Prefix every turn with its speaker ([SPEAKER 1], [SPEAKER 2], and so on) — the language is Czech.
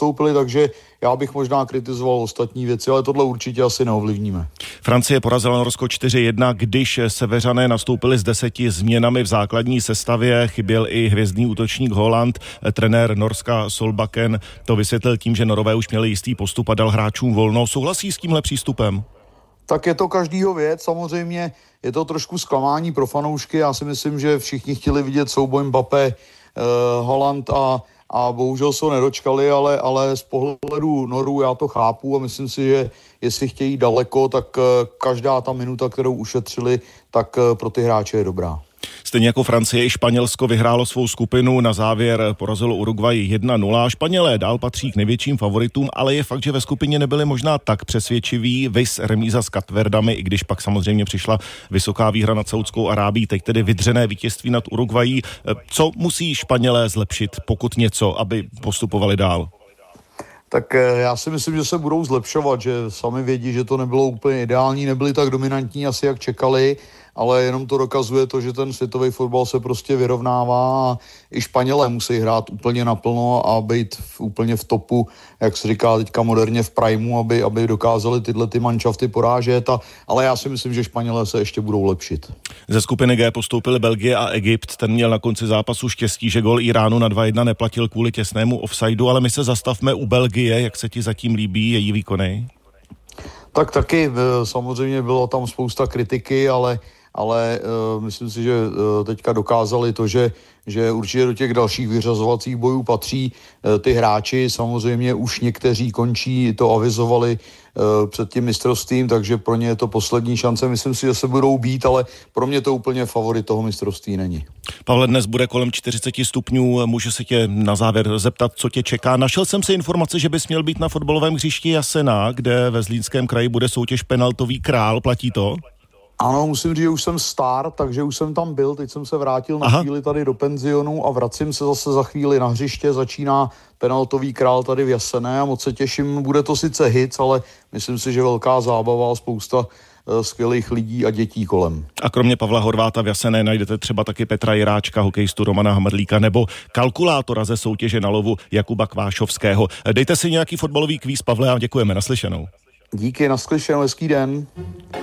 [SPEAKER 1] postoupili, takže já bych možná kritizoval ostatní věci, ale tohle určitě asi neovlivníme.
[SPEAKER 2] Francie porazila Norsko 4-1, když Seveřané nastoupili s 10 změnami v základní sestavě, chyběl i hvězdný útočník Haaland. Trenér Norska Solbakken to vysvětlil tím, že Norové už měli jistý postup a dal hráčům volno. Souhlasí s tímhle přístupem?
[SPEAKER 1] Tak je to každýho věc, samozřejmě je to trošku zklamání pro fanoušky. Já si myslím, že všichni chtěli vidět souboj Mbappé, Haaland a bohužel se ho nedočkali, ale z pohledu Norů já to chápu a myslím si, že jestli chtějí daleko, tak každá ta minuta, kterou ušetřili, tak pro ty hráče je dobrá.
[SPEAKER 2] Stejně jako Francie i Španělsko vyhrálo svou skupinu, na závěr porazilo Uruguay 1-0. Španělé dál patří k největším favoritům, ale je fakt, že ve skupině nebyli možná tak přesvědčiví, viz remíza s Kapverdami, i když pak samozřejmě přišla vysoká výhra nad Saudskou Arábií, teď tedy vydřené vítězství nad Uruguayí. Co musí Španělé zlepšit, pokud něco, aby postupovali dál?
[SPEAKER 1] Tak já si myslím, že se budou zlepšovat, že sami vědí, že to nebylo úplně ideální, nebyli tak dominantní asi, jak čekali, ale jenom to dokazuje to, že ten světový fotbal se prostě vyrovnává a i Španělé musí hrát úplně naplno a být úplně v topu, jak se říká teďka moderně v primu, aby dokázali tyhle ty manšafty porážet, ale já si myslím, že Španělé se ještě budou lepšit.
[SPEAKER 2] Ze skupiny G postoupily Belgie a Egypt, ten měl na konci zápasu štěstí, že gol Iránu na 2-1 neplatil kvůli těsnému offsideu, ale my se zastavme u Belgie, jak se ti zatím líbí její výkony?
[SPEAKER 1] Tak taky samozřejmě bylo tam spousta kritiky, ale myslím si, že teďka dokázali to, že určitě do těch dalších vyřazovacích bojů patří ty hráči. Samozřejmě už někteří končí, to avizovali před tím mistrovstvím, takže pro ně je to poslední šance. Myslím si, že se budou bít, ale pro mě to úplně favorit toho mistrovství není.
[SPEAKER 2] Pavle, dnes bude kolem 40 stupňů, můžu se tě na závěr zeptat, co tě čeká. Našel jsem si informace, že bys měl být na fotbalovém hřišti Jasena, kde ve Zlínském kraji bude soutěž Penaltový král, platí to?
[SPEAKER 1] Ano, musím říct, že už jsem star, takže už jsem tam byl, teď jsem se vrátil na chvíli tady do penzionu a vracím se zase za chvíli na hřiště, začíná Penaltový král tady v Jasené a moc se těším, bude to sice hic, ale myslím si, že velká zábava a spousta skvělých lidí a dětí kolem.
[SPEAKER 2] A kromě Pavla Horváta v Jasené najdete třeba taky Petra Jiráčka, hokejistu Romana Hamrlíka nebo kalkulátora ze soutěže na lovu Jakuba Kvášovského. Dejte si nějaký fotbalový kvíz, Pavle, a děkujeme, naslyšenou.
[SPEAKER 1] Díky, naslyšenou, hezký den.